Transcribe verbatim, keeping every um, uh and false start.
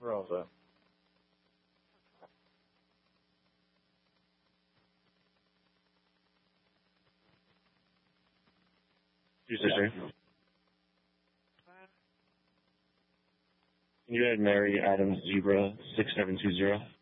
We're all set. Tuesday, sir. Can you add Mary Adams Zebra six seven two zero?